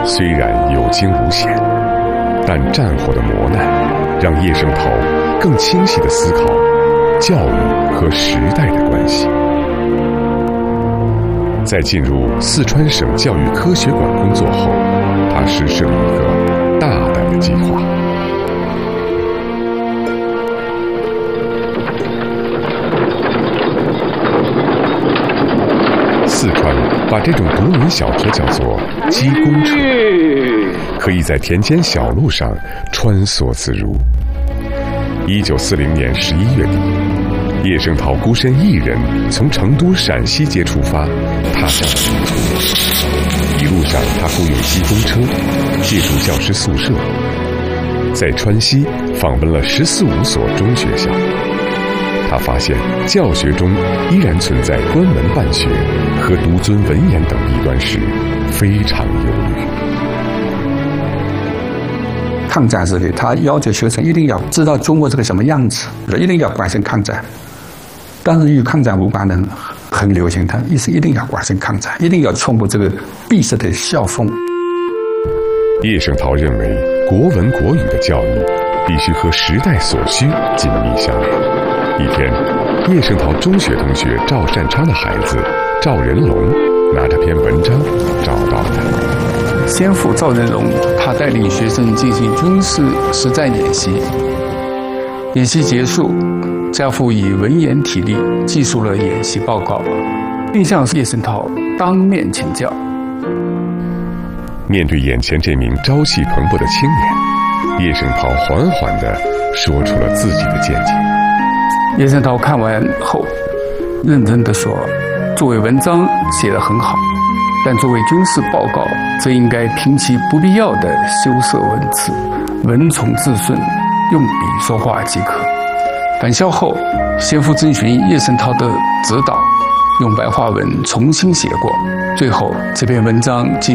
虽然有惊无险，但战火的磨难让叶圣陶更清晰地思考教育和时代的关系。在进入四川省教育科学馆工作后，他实施了一个大胆的计划。四川把这种独轮小车叫做机工车，可以在田间小路上穿梭自如。1940年11月底，叶圣陶孤身一人从成都陕西街出发，踏上了旅途。一路上，他雇用机工车，借住教师宿舍，在川西访问了14、15所中学校。他发现教学中依然存在关门办学和独尊文言等弊端时，非常忧虑。 抗战时期，他要求学生一定要知道中国是个什么样子，一定要关心抗战。但是与抗战无关的很流行，他意思一定要关心抗战，一定要冲破这个闭塞的校风。 叶圣陶认为，国文国语的教育必须和时代所需紧密相连。一天，叶圣陶中学同学赵善昌的孩子赵仁龙拿着篇文章找到他。 先父赵仁龙，他带领学生进行军事实战演习。演习结束，家父以文言体例记述了演习报告，并向叶圣陶当面请教。 面对眼前这名朝气蓬勃的青年，叶圣陶缓缓地说出了自己的见解。 叶圣陶看完后，认真地说：“作为文章写得很好，但作为军事报告，则应该摒弃不必要的羞涩文辞，文从字顺，用笔说话即可。”返校后，先父征询叶圣陶的指导，用白话文重新写过，最后这篇文章经